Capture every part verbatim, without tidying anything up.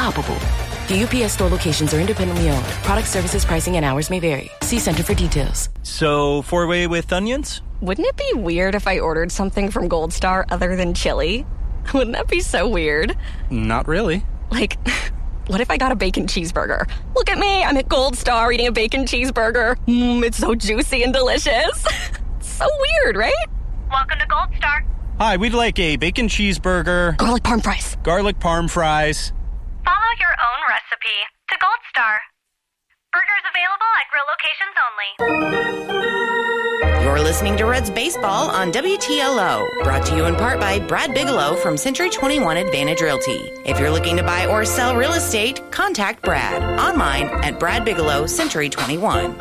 unstoppable. The U P S Store locations are independently owned. Product, services, pricing, and hours may vary. See Center for details. So, four-way with onions? Wouldn't it be weird if I ordered something from Gold Star other than chili? Wouldn't that be so weird? Not really. Like, what if I got a bacon cheeseburger? Look at me, I'm at Gold Star eating a bacon cheeseburger. Mmm, it's so juicy and delicious. It's so weird, right? Welcome to Gold Star. Hi, we'd like a bacon cheeseburger. Garlic parm fries. Garlic parm fries. Follow your own recipe to Gold Star. Burgers available at grill locations only. You're listening to Reds Baseball on W T L O, brought to you in part by Brad Bigelow from Century twenty-one Advantage Realty. If you're looking to buy or sell real estate, contact Brad online at Brad Bigelow Century twenty-one.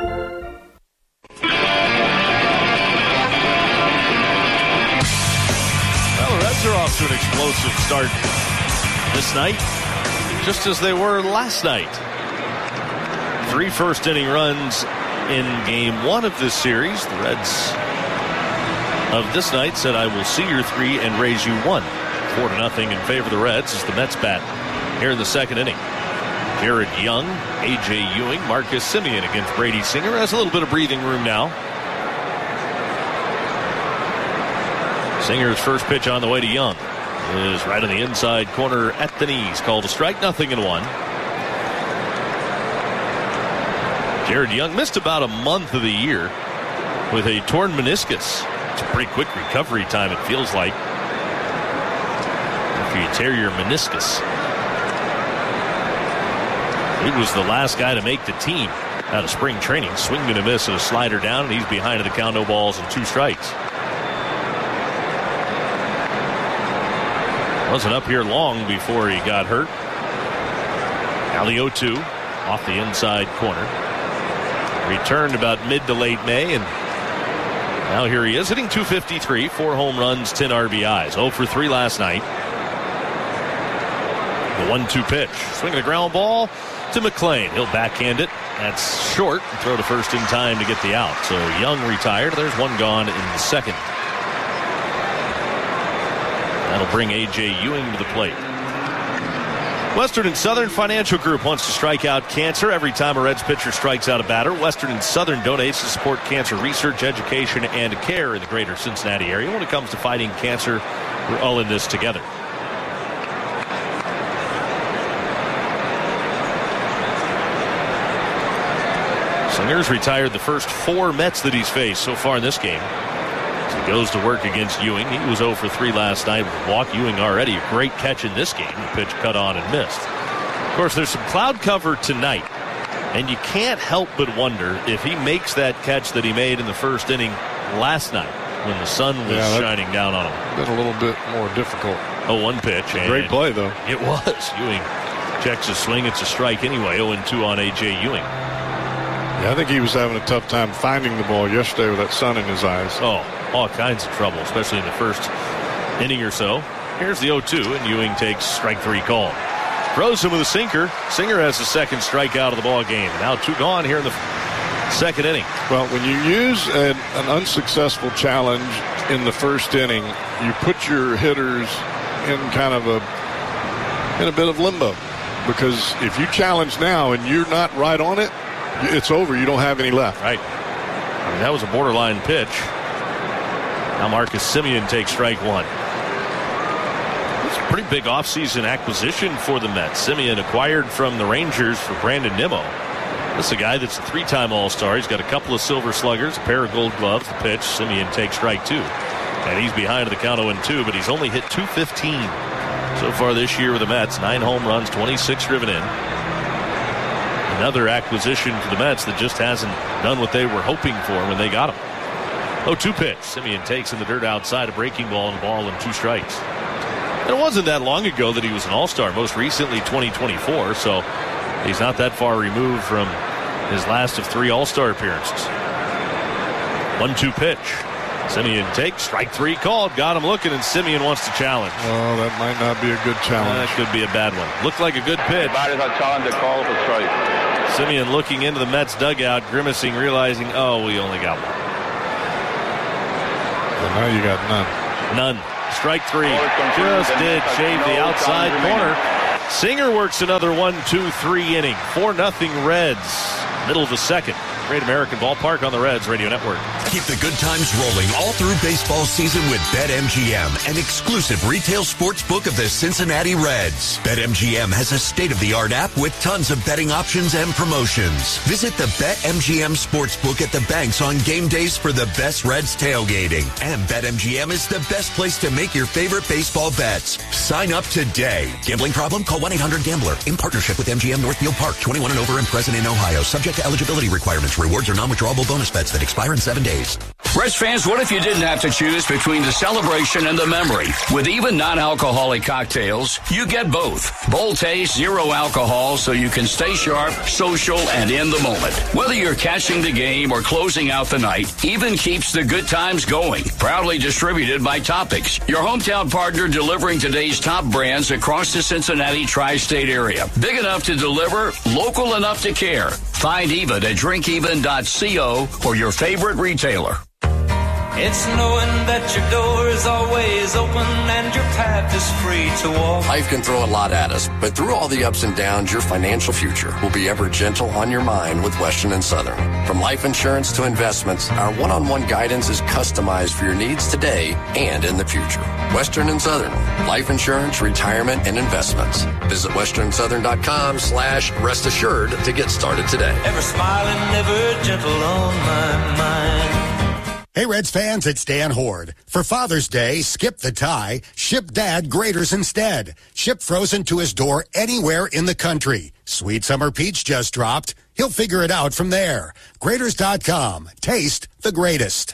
Well, the Reds are off to an explosive start this night, just as they were last night. Three first inning runs in game one of this series. The Reds of this night said, I will see your three and raise you one. Four to nothing in favor of the Reds as the Mets bat here in the second inning. Jared Young, A J Ewing, Marcus Semien against Brady Singer. Has a little bit of breathing room now. Singer's first pitch on the way to Young is right on the inside corner at the knees. Called a strike, nothing in one. Jared Young missed about a month of the year with a torn meniscus. It's a pretty quick recovery time, it feels like, after you tear your meniscus. He was the last guy to make the team out of spring training. Swing and a miss and a slider down, and he's behind the count, no balls and two strikes. Wasn't up here long before he got hurt. Now the oh two off the inside corner. Returned about mid to late May, and now here he is hitting two fifty-three, four home runs, ten R B Is. oh for three last night. The one two pitch. Swinging a ground ball to McClain. He'll backhand it. That's short. Throw to first in time to get the out. So Young retired. There's one gone in the second. That'll bring A J Ewing to the plate. Western and Southern Financial Group wants to strike out cancer. Every time a Reds pitcher strikes out a batter, Western and Southern donates to support cancer research, education, and care in the greater Cincinnati area. When it comes to fighting cancer, we're all in this together. Singer's retired the first four Mets that he's faced so far in this game. He goes to work against Ewing. He was oh for three last night with a walk. Ewing already a great catch in this game. The pitch cut on and missed. Of course, there's some cloud cover tonight, and you can't help but wonder if he makes that catch that he made in the first inning last night when the sun was yeah, shining down on him. Been a little bit more difficult. oh one pitch. Great play, though. It was. Ewing checks his swing. It's a strike anyway. oh two on A J Ewing. Yeah, I think he was having a tough time finding the ball yesterday with that sun in his eyes. Oh, all kinds of trouble, especially in the first inning or so. Here's the oh two, and Ewing takes strike three call. Throws him with a sinker. Singer has the second strikeout of the ball game. Now two gone here in the second inning. Well, when you use an, an unsuccessful challenge in the first inning, you put your hitters in kind of a in a bit of limbo, because if you challenge now and you're not right on it, it's over. You don't have any left. Right. I mean, that was a borderline pitch. Now Marcus Semien takes strike one. It's a pretty big offseason acquisition for the Mets. Semien acquired from the Rangers for Brandon Nimmo. This is a guy that's a three-time All-Star. He's got a couple of silver sluggers, a pair of gold gloves. The pitch, Semien takes strike two. And he's behind the count oh two, but he's only hit two fifteen so far this year with the Mets. Nine home runs, twenty-six driven in. Another acquisition for the Mets that just hasn't done what they were hoping for when they got him. oh two pitch. Semien takes in the dirt outside, a breaking ball and a ball and two strikes. And it wasn't that long ago that he was an All-Star, most recently twenty twenty-four, so he's not that far removed from his last of three All-Star appearances. one two pitch. Semien takes, strike three called, got him looking, and Semien wants to challenge. Oh, that might not be a good challenge. Uh, that could be a bad one. Looked like a good pitch. Batters are challenged to call for strike. Semien looking into the Mets dugout, grimacing, realizing, oh, we only got one. Well, now you got none. None. Strike three. Just did shave the outside corner. Singer works another one two three inning. four nothing Reds. Middle of the second. Great American Ballpark on the Reds Radio Network. Keep the good times rolling all through baseball season with BetMGM, an exclusive retail sports book of the Cincinnati Reds. BetMGM has a state-of-the-art app with tons of betting options and promotions. Visit the BetMGM Sportsbook at the banks on game days for the best Reds tailgating. And BetMGM is the best place to make your favorite baseball bets. Sign up today. Gambling problem? Call one eight hundred gambler. In partnership with M G M Northfield Park. twenty-one and over and present in Ohio. Subject to eligibility requirements. Rewards are non-withdrawable bonus bets that expire in seven days. Reds fans, what if you didn't have to choose between the celebration and the memory? With even non-alcoholic cocktails, you get both. Bold taste, zero alcohol, so you can stay sharp, social, and in the moment. Whether you're catching the game or closing out the night, Even keeps the good times going. Proudly distributed by Topics, your hometown partner delivering today's top brands across the Cincinnati tri-state area. Big enough to deliver, local enough to care. Find Even at drink even dot co or your favorite retailer. It's knowing that your door is always open and your path is free to walk. Life can throw a lot at us, but through all the ups and downs, your financial future will be ever gentle on your mind with Western and Southern. From life insurance to investments, our one-on-one guidance is customized for your needs today and in the future. Western and Southern, life insurance, retirement, and investments. Visit western southern dot com slash rest assured to get started today. Ever smiling, ever gentle on my mind. Hey, Reds fans, it's Dan Horde. For Father's Day, skip the tie, ship Dad Graders instead. Ship frozen to his door anywhere in the country. Sweet Summer Peach just dropped. He'll figure it out from there. Graders dot com. Taste the greatest.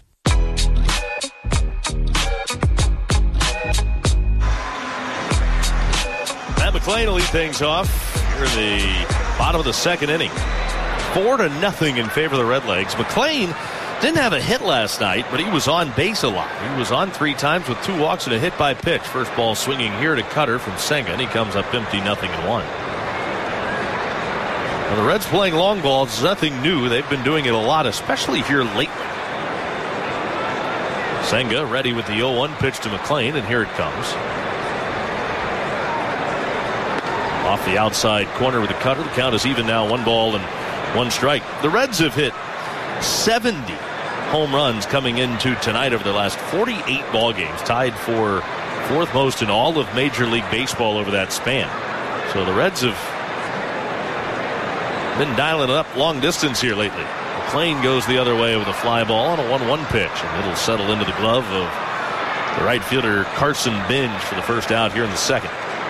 Matt McClain will lead things off. We're in the bottom of the second inning. Four to nothing in favor of the Redlegs. McClain didn't have a hit last night, but he was on base a lot. He was on three times with two walks and a hit by pitch. First ball swinging here to Cutter from Senga, and he comes up empty, nothing and one. Now the Reds playing long balls is nothing new. They've been doing it a lot, especially here lately. Senga ready with the oh one pitch to McClain, and here it comes. Off the outside corner with the cutter. The count is even now, one ball and one strike. The Reds have hit seventy home runs coming into tonight over the last forty-eight ball games, tied for fourth most in all of Major League Baseball over that span. So the Reds have been dialing it up long distance here lately. McClain goes the other way with a fly ball on a one one pitch, and it'll settle into the glove of the right fielder Carson Binge for the first out here in the second.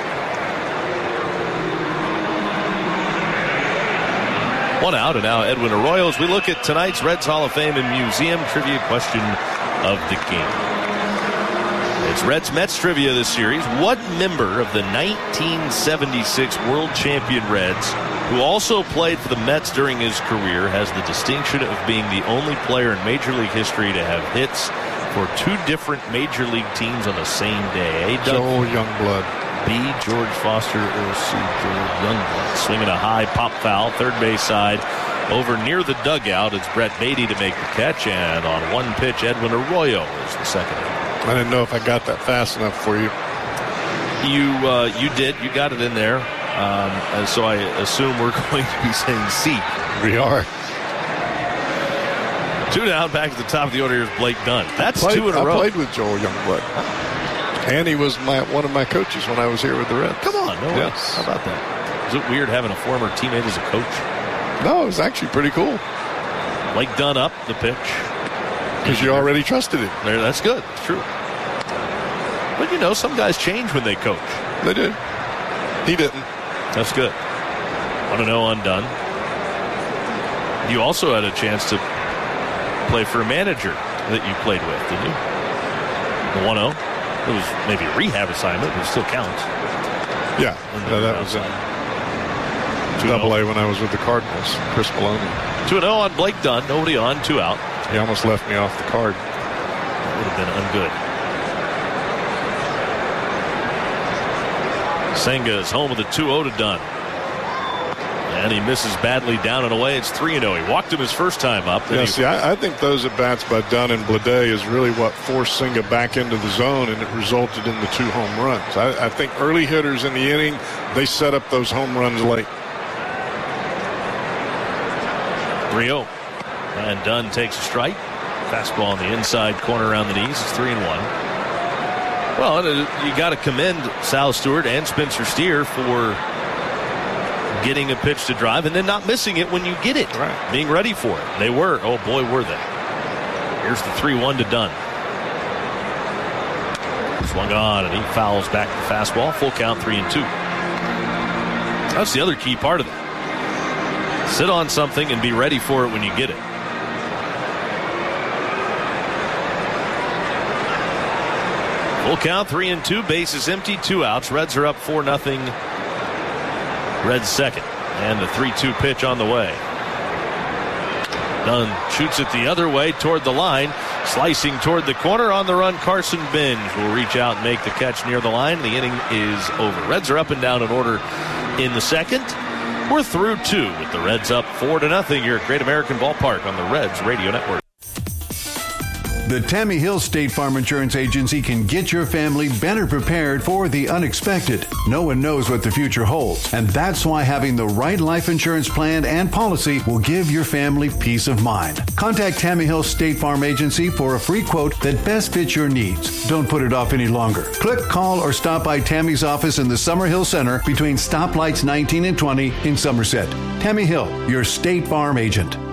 One out, and now Edwin Arroyo as we look at tonight's Reds Hall of Fame and Museum trivia question of the game. It's Reds Mets trivia this series. What member of the nineteen seventy-six World Champion Reds, who also played for the Mets during his career, has the distinction of being the only player in Major League history to have hits for two different Major League teams on the same day? A. Joel Youngblood. B. George Foster, or C. George Youngblood. Swinging a high pop foul, third base side, over near the dugout. It's Brett Beatty to make the catch, and on one pitch, Edwin Arroyo is the second. I didn't know if I got that fast enough for you. You uh, you did. You got it in there. Um, and so I assume we're going to be saying C. We are. Two down, back at the top of the order is Blake Dunn. That's played, two in a I row. I played with Joel Youngblood. And he was my one of my coaches when I was here with the Reds. Come on, no yes. How about that? Is it weird having a former teammate as a coach? No, it was actually pretty cool. Blake Dunn up the pitch. Because you already trusted him. There, that's good. It's true. But you know, some guys change when they coach. They did. He didn't. That's good. one and oh on Dunn. You also had a chance to play for a manager that you played with, didn't you? The one oh. It was maybe a rehab assignment, but it still counts. Yeah, yeah that was in Double A when I was with the Cardinals. Chris Maloney. two and oh on Blake Dunn. Nobody on, two out. He almost left me off the card. That would have been ungood. Senga is home with a two oh to Dunn. And he misses badly down and away. It's three and oh. He walked him his first time up. Yeah, he, see, I, I think those at-bats by Dunn and Blade is really what forced Senga back into the zone, and it resulted in the two home runs. I, I think early hitters in the inning, they set up those home runs late. three oh. And Dunn takes a strike. Fastball on the inside corner around the knees. It's three and one. Well, you got to commend Sal Stewart and Spencer Steer for getting a pitch to drive and then not missing it when you get it. Right. Being ready for it. They were. Oh, boy, were they. Here's the three one to Dunn. Swung on, and he fouls back the fastball. Full count, three and two. That's the other key part of it. Sit on something and be ready for it when you get it. Full count, three and two. Bases empty, two outs. Reds are up four nothing. Reds second. And the three two pitch on the way. Dunn shoots it the other way toward the line. Slicing toward the corner on the run. Carson Benj will reach out and make the catch near the line. The inning is over. Reds are up and down in order in the second. We're through two with the Reds up four to nothing here at Great American Ballpark on the Reds Radio Network. The Tammy Hill State Farm Insurance Agency can get your family better prepared for the unexpected. No one knows what the future holds, and that's why having the right life insurance plan and policy will give your family peace of mind. Contact Tammy Hill State Farm Agency for a free quote that best fits your needs. Don't put it off any longer. Click, call, or stop by Tammy's office in the Summerhill Center between stoplights nineteen and twenty in Somerset. Tammy Hill, your State Farm agent.